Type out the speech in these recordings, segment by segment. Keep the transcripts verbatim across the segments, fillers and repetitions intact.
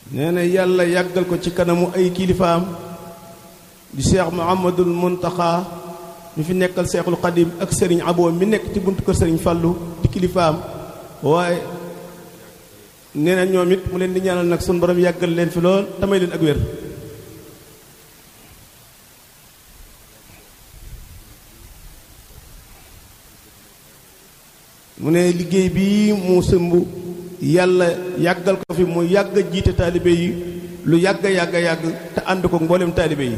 nee na yàlla yàggal ko ci kanamu ay kilifaam di Cheikh Mouhamadul Muntaxa mi fi nekkal Cheikhul Xadim ak Serigne Abo mi nekk ci buntu kër Serigne Fallou di kilifaam waaye nee na ñoom it mu leen di ñaanal nag sunu borom yàggal leen fi lool tamay leen ak wér. mu ne liggéey bi mu sëmb yàlla yàggal ko fi mu yàgg jiite taalibe yi lu yàgg yàgg yàgg te ànd ko mboolem taalibe yi.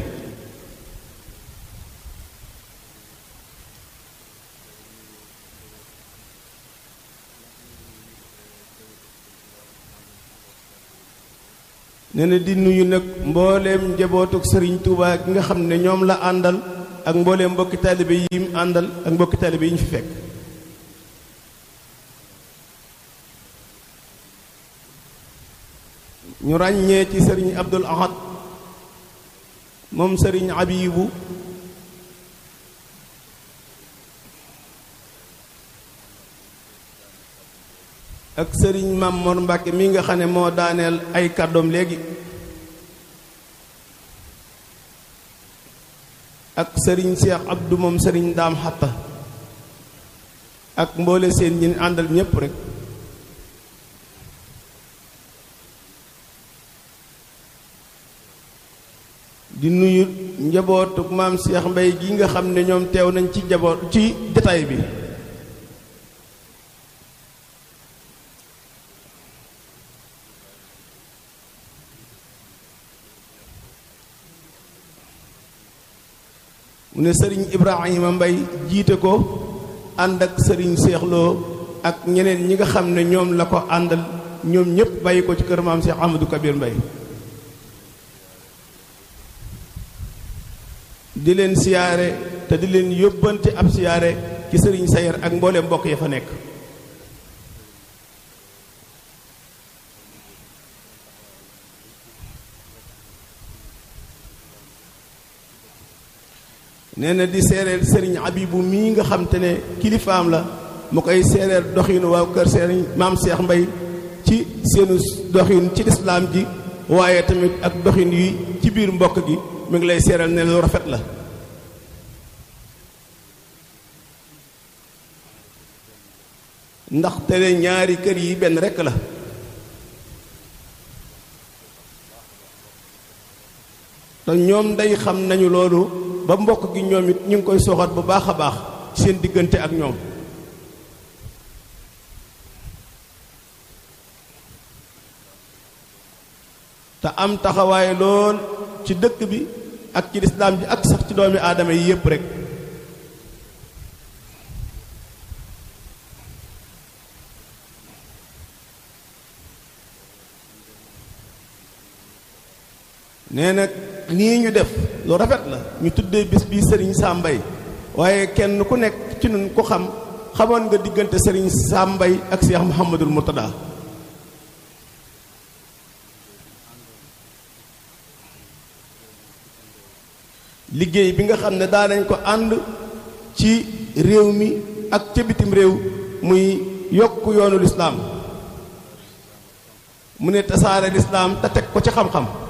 nee na di nuyu nag mbooleem njabootuk Serigne Touba gi nga xam ne ñoom la àndal ak mbooleem mbokki taalibe yi mu àndal ak mbokki taalibe yi ñu fi fekk. ñu ràññee ci Serigne Abdul Ahad moom Serigne Abibu ak Serigne Mamor Mbàkke mi nga xam ne moo daaneel ay kàddoom léegi ak Serigne Cheikh Abdou moom Serigne Daam Xatta ak mboole seen ñi àndal ñépp rek. di nuyu njabootu maam Cheikh Mbay gi nga xam ne ñoom teew nañ ci njaboot ci jataay bi. mu ne sëriñ Ibrahima Mbay jiite ko ànd ak sëriñ Cheikh Lo ak ñeneen ñi nga xam ne ñoom la ko àndal ñoom ñëpp bàyyi ko ci kër maam Cheikh Amadou Kabir Mbay. di leen siyaare te di leen yóbbante ab siyaare ci sëriñ Sayer ak mboolem mbokk ya fa nekk. nee na di seereel sëriñ Abibu mii nga xam te ne kilifaam la mu koy seereel doxinu waaw kër sëriñ maam Cheikh Mbay ci seenu doxin ci lislaam ji waaye tamit ak doxin yi ci biir mbokk gi mu ngi lay seereel ne lu rafet la. ndax te ne ñaari kër yi benn rekk la. te ñoom day xam nañu loolu ba mbokk gi ñoom it ñu ngi koy soxat bu baax a baax seen diggante ak ñoom. te am taxawaay lool ci dëkk bi ak ci lislaam ji ak sax ci doomi aadama yi yépp rek. nee na nii ñu def lu rafet la ñu tuddee bis bi sëriñ Sambay waaye kenn ku nekk ci nun ku xam xamoon nga diggante sëriñ Sambay ak Cheikh Mouhamadul Murtada. liggéey bi nga xam ne daa nañ ko ànd ci réew mi ak ca bitim réew muy yokk yoonu lislaam mu ne tasaare lislaam te teg ko ci xam-xam.